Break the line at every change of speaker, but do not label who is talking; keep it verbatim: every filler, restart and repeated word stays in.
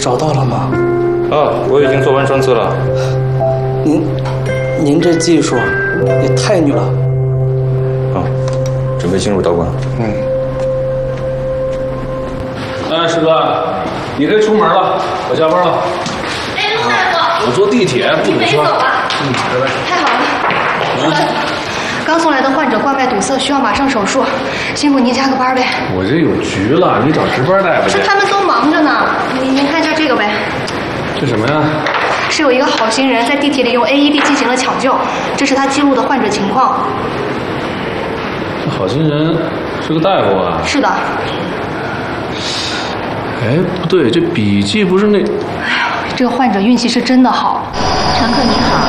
找到了吗？
啊，我已经做完穿刺了。
您，您这技术也太牛了。
啊，准备进入导管。
嗯。
哎，师哥，你可以出门了，我下班了。
哎，陆大夫，
我坐地铁不堵车。
嗯，拜拜。太好了。刚送来的患者冠脉堵塞，需要马上手术，辛苦您加个班呗。
我这有局了，你找值班大夫去。
他们都忙着呢，您您看一下这个呗。
这什么呀？
是有一个好心人在地铁里用 A E D 进行了抢救，这是他记录的患者情况。
这好心人是个大夫啊？
是的。
哎，不对，这笔记不是那……
哎呀，这个患者运气是真的好。
乘客您好。